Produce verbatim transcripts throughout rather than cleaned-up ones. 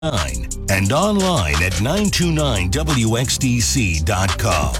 and online at nine two nine W X D C dot com.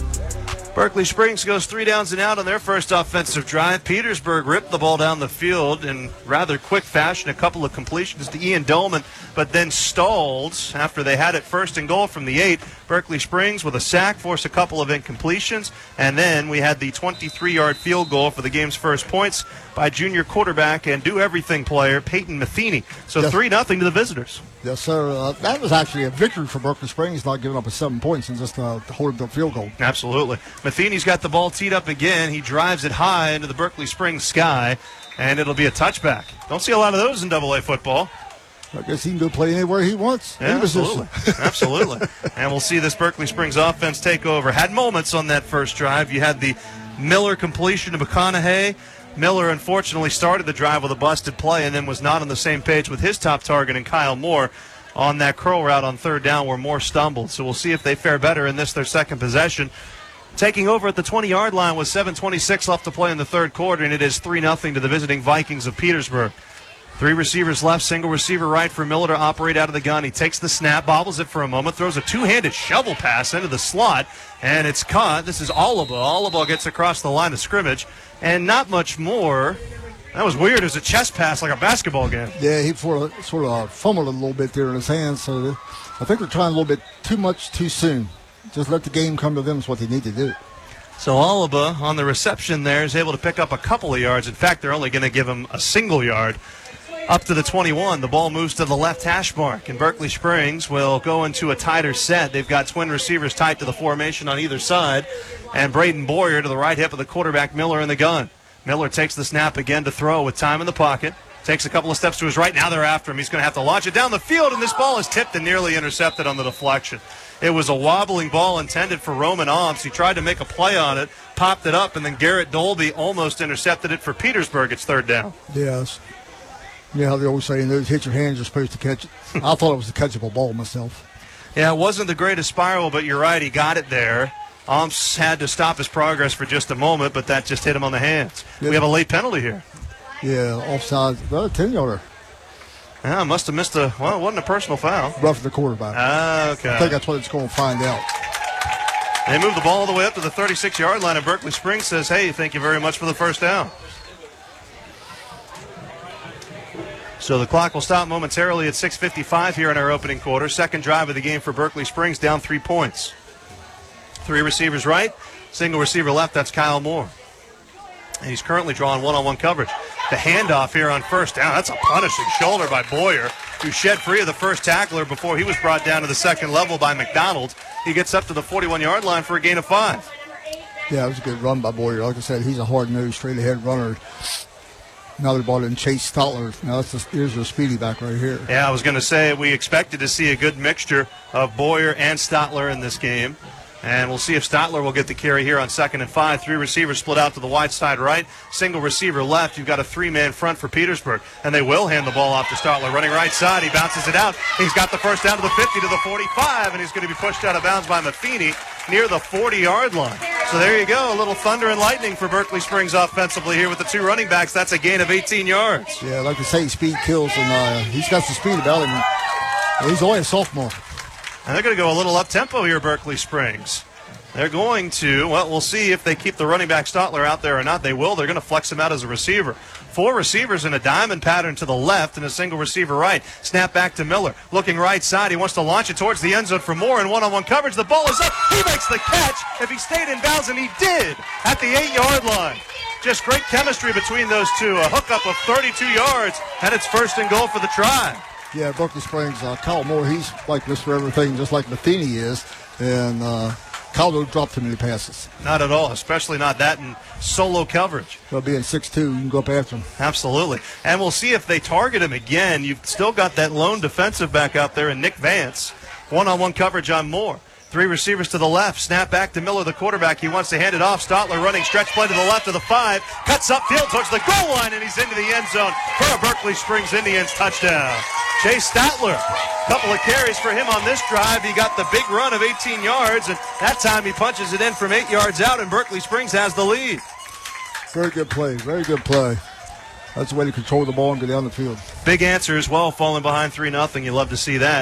Berkeley Springs goes three downs and out on their first offensive drive. Petersburg ripped the ball down the field in rather quick fashion, a couple of completions to Ian Dolman, but then stalled after they had it first and goal from the eight. Berkeley Springs with a sack forced a couple of incompletions, and then we had the twenty-three-yard field goal for the game's first points by junior quarterback and do-everything player Peyton Matheny. So yes. three nothing to the visitors. Yes, sir. Uh, that was actually a victory for Berkeley Springs, not giving up a seven points and just uh, holding the field goal. Absolutely. Matheny's got the ball teed up again. He drives it high into the Berkeley Springs sky, and it'll be a touchback. Don't see a lot of those in double A football. I guess he can go play anywhere he wants. Yeah, absolutely. Absolutely. And we'll see this Berkeley Springs offense take over. Had moments on that first drive. You had the Miller completion to McConaughey. Miller, unfortunately, started the drive with a busted play and then was not on the same page with his top target and Kyle Moore on that curl route on third down where Moore stumbled. So we'll see if they fare better in this, their second possession. Taking over at the twenty-yard line with seven twenty-six left to play in the third quarter, and it is three nothing to the visiting Vikings of Petersburg. Three receivers left, single receiver right for Miller to operate out of the gun. He takes the snap, bobbles it for a moment, throws a two-handed shovel pass into the slot, and it's caught. This is Oliba. Oliba gets across the line of scrimmage, and not much more. That was weird. It was a chest pass like a basketball game. Yeah, he sort of, sort of fumbled a little bit there in his hands, so I think they're trying a little bit too much too soon. Just let the game come to them is what they need to do. So Oliba on the reception there is able to pick up a couple of yards. In fact, they're only going to give him a single yard. Up to the twenty-one, the ball moves to the left hash mark, and Berkeley Springs will go into a tighter set. They've got twin receivers tight to the formation on either side, and Braden Boyer to the right hip of the quarterback, Miller in the gun. Miller takes the snap again to throw with time in the pocket. Takes a couple of steps to his right. Now they're after him. He's going to have to launch it down the field, and this ball is tipped and nearly intercepted on the deflection. It was a wobbling ball intended for Roman Omps. He tried to make a play on it, popped it up, and then Garrett Dolby almost intercepted it for Petersburg. It's third down. Yes. Yeah, how they always say, those hit your hands, you're supposed to catch it. I thought it was a catchable ball myself. Yeah, it wasn't the greatest spiral, but you're right, he got it there. Omps had to stop his progress for just a moment, but that just hit him on the hands. Yeah. We have a late penalty here. Yeah, offside, well, ten-yarder. Yeah, must have missed a, well, it wasn't a personal foul. Roughing the quarterback. Ah, okay. I think that's what it's going to find out. They move the ball all the way up to the thirty-six-yard line, and Berkeley Springs says, hey, thank you very much for the first down. So the clock will stop momentarily at six fifty-five here in our opening quarter. Second drive of the game for Berkeley Springs, down three points. Three receivers right, single receiver left, that's Kyle Moore. And he's currently drawing one-on-one coverage. The handoff here on first down, that's a punishing shoulder by Boyer, who shed free of the first tackler before he was brought down to the second level by McDonald. He gets up to the forty-one-yard line for a gain of five. Yeah, it was a good run by Boyer. Like I said, he's a hard-nosed, straight-ahead runner. Now they brought in Chase Stotler. Now that's a, here's a speedy back right here. Yeah, I was going to say we expected to see a good mixture of Boyer and Stotler in this game. And we'll see if Stotler will get the carry here on second and five. Three receivers split out to the wide side right. Single receiver left. You've got a three-man front for Petersburg. And they will hand the ball off to Stotler. Running right side. He bounces it out. He's got the first down to the fifty to the forty-five. And he's going to be pushed out of bounds by Matheny near the forty-yard line. So there you go. A little thunder and lightning for Berkeley Springs offensively here with the two running backs. That's a gain of eighteen yards. Yeah, like I say, speed kills. And uh, he's got some speed about him. He's only a sophomore. And they're going to go a little up-tempo here, Berkeley Springs. They're going to, well, we'll see if they keep the running back Stotler out there or not. They will. They're going to flex him out as a receiver. Four receivers in a diamond pattern to the left and a single receiver right. Snap back to Miller. Looking right side. He wants to launch it towards the end zone for Moore in one-on-one coverage. The ball is up. He makes the catch. If he stayed in bounds, and he did at the eight-yard line. Just great chemistry between those two. A hookup of thirty-two yards, and it's first and goal for the try. Yeah, Berkeley Springs, uh, Kyle Moore, he's like Mister Everything, just like Matheny is. And uh, Kyle don't drop too many passes. Not at all, especially not that in solo coverage. Well, being six two, you can go up after him. Absolutely. And we'll see if they target him again. You've still got that lone defensive back out there in Nick Vance. One-on-one coverage on Moore. Three receivers to the left. Snap back to Miller, the quarterback. He wants to hand it off. Stotler running stretch play to the left of the five. Cuts upfield towards the goal line, and he's into the end zone for a Berkeley Springs Indians touchdown. Chase Stotler, a couple of carries for him on this drive. He got the big run of eighteen yards, and that time he punches it in from eight yards out, and Berkeley Springs has the lead. Very good play. Very good play. That's the way to control the ball and get down the field. Big answer as well, falling behind three nothing. You love to see that.